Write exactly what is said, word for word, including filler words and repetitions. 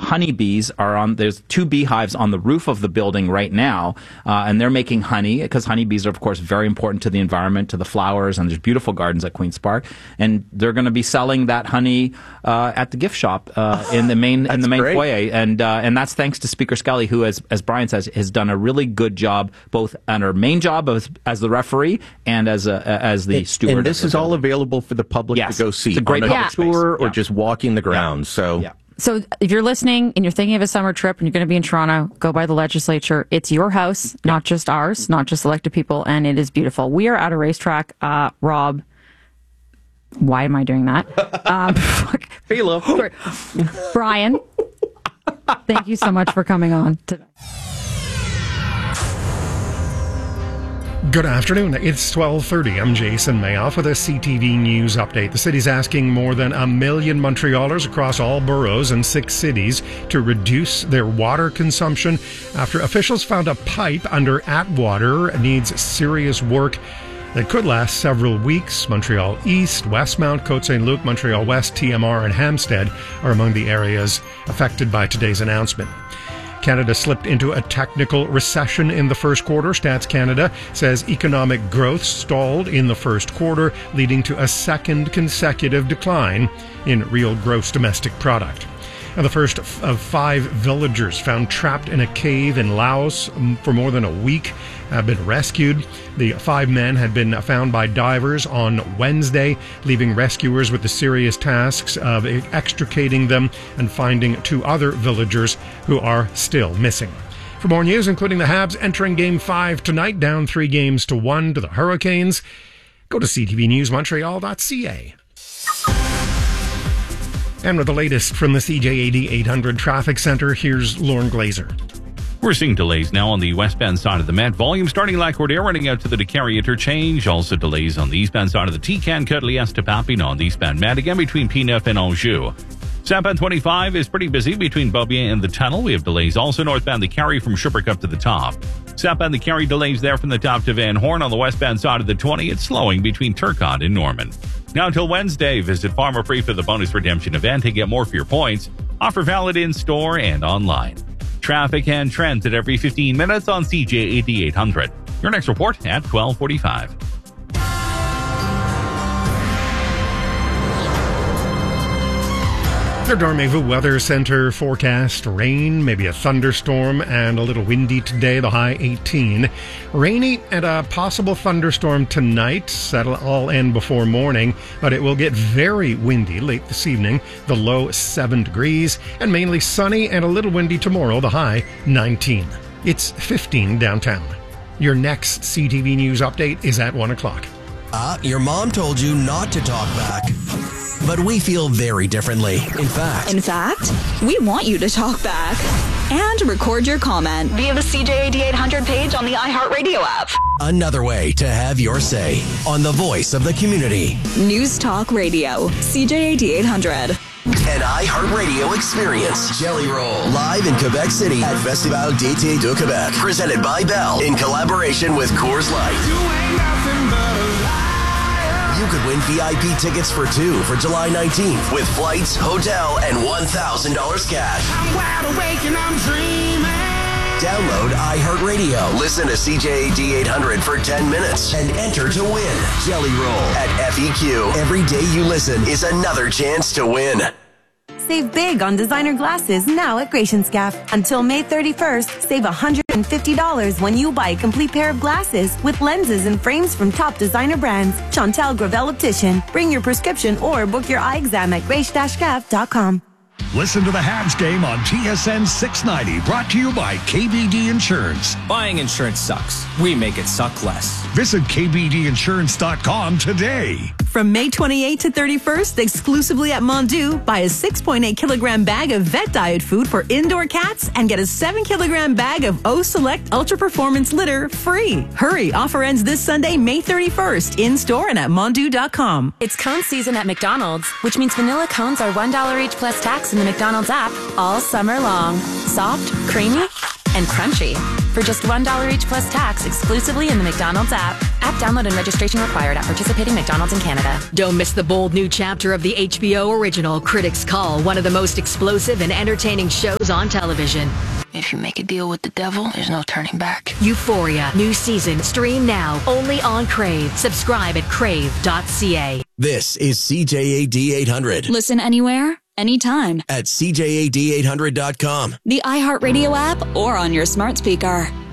honeybees are on, there's two beehives on the roof of the building right now, uh, and they're making honey, because honeybees are, of course, very important to the environment, to the flowers, and there's beautiful gardens at Queen's Park. And they're going to be selling that honey uh, at the gift shop uh, in the main in the main great. foyer. And uh, and that's thanks to Speaker Scully, who, as, as Brian says, has done a really good job, both on her main job as, as the referee and as a, as the and, steward. And this is all available for the public yes. to go see. It's a great on a public tour space. or Yeah. just walking the grounds. Yeah. So. Yeah. So if you're listening and you're thinking of a summer trip and you're going to be in Toronto, go by the legislature. It's your house, yeah. not just ours, not just elected people, and it is beautiful. We are at a racetrack. Uh, Rob, why am I doing that? Um, Philo. Brian, thank you so much for coming on today. Good afternoon. It's twelve thirty. I'm Jason Mayoff with a C T V News update. The city's asking more than a million Montrealers across all boroughs and six cities to reduce their water consumption after officials found a pipe under Atwater needs serious work that could last several weeks. Montreal East, Westmount, Côte Saint-Luc, Montreal West, T M R, and Hampstead are among the areas affected by today's announcement. Canada slipped into a technical recession in the first quarter. Stats Canada says economic growth stalled in the first quarter, leading to a second consecutive decline in real gross domestic product. And the first of five villagers found trapped in a cave in Laos for more than a week have been rescued. The five men had been found by divers on Wednesday, leaving rescuers with the serious tasks of extricating them and finding two other villagers who are still missing. For more news, including the Habs entering Game five tonight, down three games to one to the Hurricanes, go to c t v news montreal dot c a. And with the latest from the C J A D eight hundred Traffic Center, here's Lauren Glazer. We're seeing delays now on the westbound side of the Met. Volume starting at Lac-Cordaire, running out to the Décarie interchange. Also delays on the eastbound side of the T C A N, Côte-Liesse to Papineau on the eastbound Met. Again between P nine and Anjou. Southbound twenty-five is pretty busy between Beaubien and the tunnel. We have delays also northbound the Carry from Sherbrooke up to the top. Southbound the Carry delays there from the top to Van Horn. On the westbound side of the twenty, it's slowing between Turcotte and Norman. Now until Wednesday, visit Farmer Free for the bonus redemption event and get more for your points. Offer valid in store and online. Traffic and trends at every fifteen minutes on C J A D eight hundred. Your next report at twelve forty-five. The Dormez-vous Weather Center forecast rain, maybe a thunderstorm, and a little windy today, the high eighteen. Rainy and a possible thunderstorm tonight. That'll all end before morning, but it will get very windy late this evening, the low seven degrees, and mainly sunny and a little windy tomorrow, the high nineteen. It's fifteen downtown. Your next C T V News update is at one o'clock. Uh, your mom told you not to talk back. But we feel very differently. In fact, In fact, we want you to talk back and record your comment via the C J A D eight hundred page on the iHeartRadio app. another way to have your say on the voice of the community. News Talk Radio, C J A D eight hundred. An iHeartRadio experience. Jelly Roll. Live in Quebec City at Festival d'Été de Québec. Presented by Bell in collaboration with Coors Light. You ain't nothing but a liar. You could win V I P tickets for two for July nineteenth with flights, hotel, and one thousand dollars cash. I'm wide awake and I'm dreaming. Download iHeartRadio. Listen to C J A D eight hundred for ten minutes and enter to win. Jelly Roll at F E Q. Every day you listen is another chance to win. Save big on designer glasses now at Gratian Scaff. Until May thirty-first, save one hundred fifty dollars when you buy a complete pair of glasses with lenses and frames from top designer brands. Chantal Gravel Optician. Bring your prescription or book your eye exam at grace dash scaff dot com. Listen to the Habs game on T S N six ninety, brought to you by K B D Insurance. Buying insurance sucks. We make it suck less. Visit K B D insurance dot com today. From May twenty-eighth to thirty-first, exclusively at Mondu, buy a six point eight kilogram bag of vet diet food for indoor cats and get a seven kilogram bag of O Select Ultra Performance litter free. Hurry, offer ends this Sunday, May thirty-first, in store and at mondu dot com. It's cone season at McDonald's, which means vanilla cones are one dollar each plus tax in the McDonald's app all summer long. Soft, creamy, and crunchy. for just one dollar each plus tax exclusively in the McDonald's app. App download and registration required at participating McDonald's in Canada. Don't miss the bold new chapter of the H B O original Critics' Call, one of the most explosive and entertaining shows on television. If you make a deal with the devil, there's no turning back. Euphoria, new season, stream now, only on Crave. Subscribe at crave dot c a. This is C J A D eight hundred. Listen anywhere, anytime. At C J A D eight hundred dot com. The iHeartRadio app or on your smart speaker.